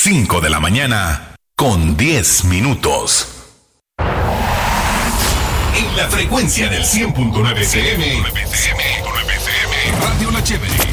5 de la mañana con 10 minutos. En la frecuencia del 100.9 FM, Radio La Chévere.